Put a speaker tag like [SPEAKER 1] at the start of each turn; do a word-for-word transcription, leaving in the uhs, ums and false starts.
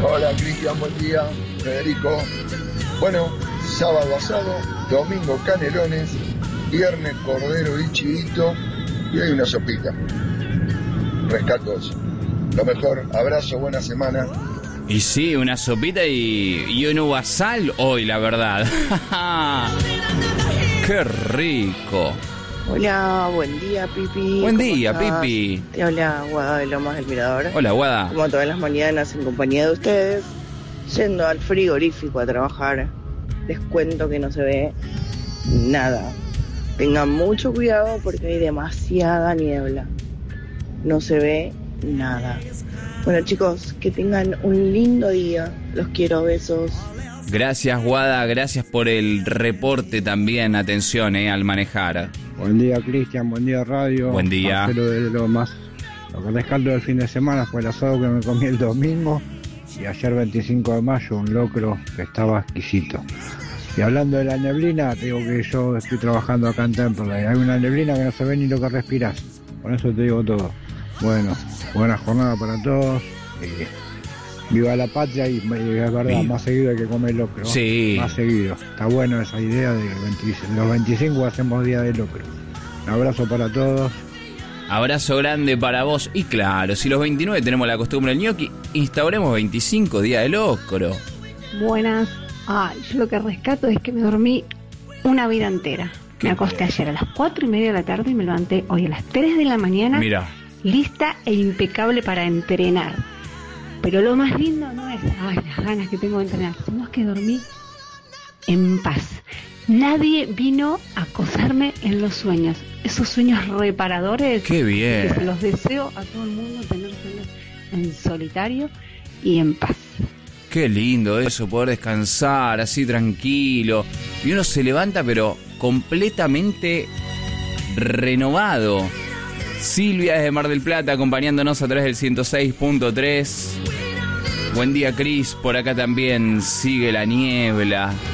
[SPEAKER 1] Hola Cristian, buen día. Federico. Bueno, sábado asado, domingo canelones, viernes cordero y chivito y hoy una sopita. Rescato eso. Lo mejor, abrazo, buena semana.
[SPEAKER 2] Y sí, una sopita y, y un uvasal hoy, la verdad. ¡Qué rico!
[SPEAKER 3] Hola, buen día, Pipi.
[SPEAKER 2] Buen día,
[SPEAKER 3] estás?
[SPEAKER 2] Pipi.
[SPEAKER 3] Te habla Guada de Lomas del Mirador.
[SPEAKER 2] Hola, Guada.
[SPEAKER 3] Como todas las mañanas, en compañía de ustedes, yendo al frigorífico a trabajar. Les cuento que no se ve nada. Tengan mucho cuidado porque hay demasiada niebla. No se ve nada. Bueno, chicos, que tengan un lindo día. Los quiero, besos.
[SPEAKER 2] Gracias, Guada, gracias por el reporte también. Atención, eh, al manejar.
[SPEAKER 4] Buen día, Cristian, buen día, radio.
[SPEAKER 2] Buen día.
[SPEAKER 4] Marcelo de Lomas. Lo que rescato del fin de semana fue el asado que me comí el domingo y ayer veinticinco de mayo un locro que estaba exquisito. Y hablando de la neblina, te digo que yo estoy trabajando acá en Temperley. Hay una neblina que no se ve ni lo que respiras. Con eso te digo todo. Bueno, buena jornada para todos. Eh, viva la patria y, y es verdad,
[SPEAKER 2] Viva.
[SPEAKER 4] Más seguido hay que comer locro.
[SPEAKER 2] Sí.
[SPEAKER 4] Más seguido. Está bueno esa idea de veinte, los veinticinco hacemos día de locro. Un abrazo para todos.
[SPEAKER 2] Abrazo grande para vos. Y claro, si los veintinueve tenemos la costumbre del ñoqui, instauremos veinticinco días de locro.
[SPEAKER 5] Buenas. Ay, yo lo que rescato es que me dormí una vida entera. Me acosté ayer a las cuatro y media de la tarde y me levanté hoy a las tres de la mañana.
[SPEAKER 2] Mira.
[SPEAKER 5] Lista e impecable para entrenar. Pero lo más lindo no es, ay, las ganas que tengo de entrenar, sino que dormí en paz. Nadie vino a acosarme en los sueños. Esos sueños reparadores.
[SPEAKER 2] Qué bien.
[SPEAKER 5] Que se los deseo a todo el mundo, tener sueños en solitario y en paz.
[SPEAKER 2] Qué lindo eso, poder descansar así tranquilo. Y uno se levanta pero completamente renovado. Silvia desde Mar del Plata acompañándonos a través del ciento seis punto tres. Buen día, Cris. Por acá también sigue la niebla.